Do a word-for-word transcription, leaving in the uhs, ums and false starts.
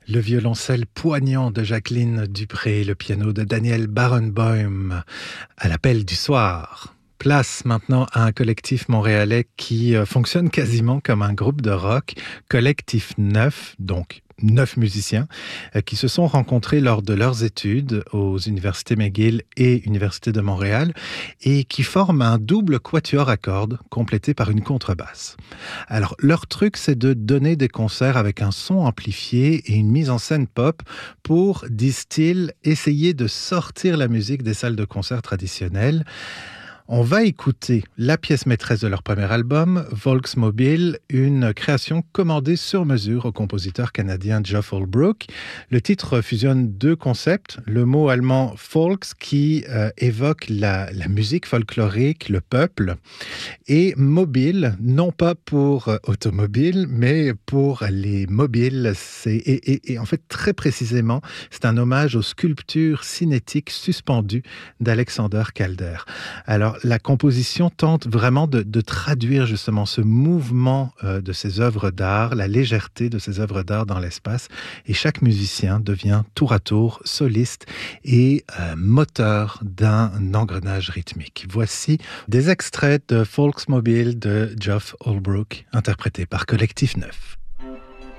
Le violoncelle poignant de Jacqueline Dupré, le piano de Daniel Barenboim, à l'appel du soir. Place maintenant à un collectif montréalais qui fonctionne quasiment comme un groupe de rock, Collectif neuf, donc neuf musiciens, qui se sont rencontrés lors de leurs études aux universités McGill et Université de Montréal et qui forment un double quatuor à cordes complété par une contrebasse. Alors, leur truc, c'est de donner des concerts avec un son amplifié et une mise en scène pop pour, disent-ils, essayer de sortir la musique des salles de concert traditionnelles. On va écouter la pièce maîtresse de leur premier album, Volksmobile, une création commandée sur mesure au compositeur canadien Geoff Holbrook. Le titre fusionne deux concepts, le mot allemand Volks qui euh, évoque la, la musique folklorique, le peuple, et mobile, non pas pour euh, automobile, mais pour les mobiles. C'est, et, et, et en fait, très précisément, c'est un hommage aux sculptures cinétiques suspendues d'Alexander Calder. Alors, la composition tente vraiment de, de traduire justement ce mouvement euh, de ces œuvres d'art, la légèreté de ces œuvres d'art dans l'espace, et chaque musicien devient tour à tour soliste et euh, moteur d'un engrenage rythmique. Voici des extraits de Volksmobile de Geoff Holbrook, interprété par Collectif neuf.